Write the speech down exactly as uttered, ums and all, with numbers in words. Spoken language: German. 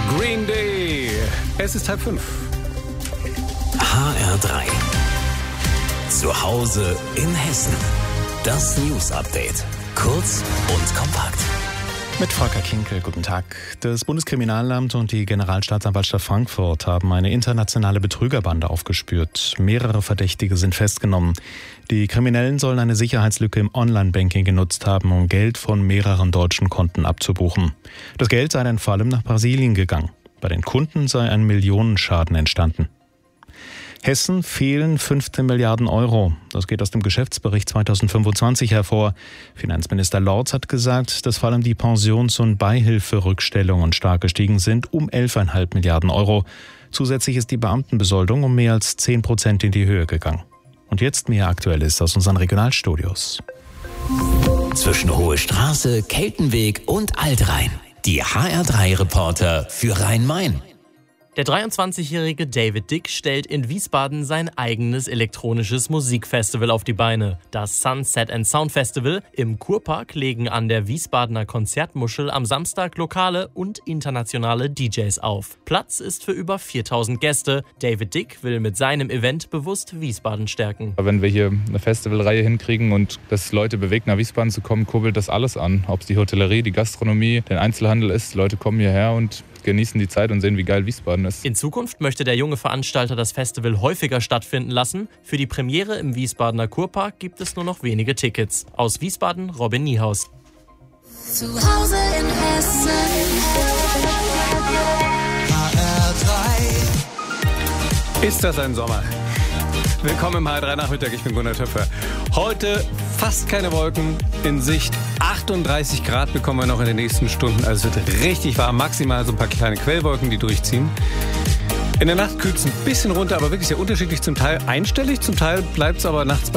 Green Day. Es ist halb fünf. H R drei. Zu Hause in Hessen. Das News Update. Kurz und kompakt. Mit Volker Kinkel, guten Tag. Das Bundeskriminalamt und die Generalstaatsanwaltschaft Frankfurt haben eine internationale Betrügerbande aufgespürt. Mehrere Verdächtige sind festgenommen. Die Kriminellen sollen eine Sicherheitslücke im Online-Banking genutzt haben, um Geld von mehreren deutschen Konten abzubuchen. Das Geld sei dann vor allem nach Brasilien gegangen. Bei den Kunden sei ein Millionenschaden entstanden. Hessen fehlen fünfzehn Milliarden Euro. Das geht aus dem Geschäftsbericht zweitausendfünfundzwanzig hervor. Finanzminister Lorz hat gesagt, dass vor allem die Pensions- und Beihilferückstellungen stark gestiegen sind, um elf Komma fünf Milliarden Euro. Zusätzlich ist die Beamtenbesoldung um mehr als zehn Prozent in die Höhe gegangen. Und jetzt mehr Aktuelles aus unseren Regionalstudios. Zwischen Hohe Straße, Keltenweg und Altrhein. Die H R drei Reporter für Rhein-Main. Der dreiundzwanzigjährige David Dick stellt in Wiesbaden sein eigenes elektronisches Musikfestival auf die Beine. Das Sunset and Sound Festival im Kurpark legen an der Wiesbadener Konzertmuschel am Samstag lokale und internationale D Js auf. Platz ist für über viertausend Gäste. David Dick will mit seinem Event bewusst Wiesbaden stärken. Wenn wir hier eine Festivalreihe hinkriegen und das Leute bewegt, nach Wiesbaden zu kommen, kurbelt das alles an. Ob es die Hotellerie, die Gastronomie, der Einzelhandel ist. Leute kommen hierher und genießen die Zeit und sehen, wie geil Wiesbaden ist. In Zukunft möchte der junge Veranstalter das Festival häufiger stattfinden lassen. Für die Premiere im Wiesbadener Kurpark gibt es nur noch wenige Tickets. Aus Wiesbaden, Robin Niehaus. Zu Hause in Hessen. H R drei. Ist das ein Sommer? Willkommen im H R drei Nachmittag, ich bin Gunnar Töpfer. Heute fast keine Wolken in Sicht. achtunddreißig Grad bekommen wir noch in den nächsten Stunden. Also es wird richtig warm, maximal so ein paar kleine Quellwolken, die durchziehen. In der Nacht kühlt es ein bisschen runter, aber wirklich sehr unterschiedlich. Zum Teil einstellig, zum Teil bleibt es aber nachts bei